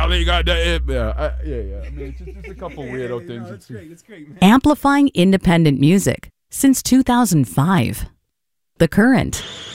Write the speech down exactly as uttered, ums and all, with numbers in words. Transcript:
Charlie got the hip. Yeah, I, yeah, yeah. I mean, it's just, just a couple Yeah, weirdo yeah, things. No, it's great. It's great, man. Amplifying independent music since two thousand five. The Current.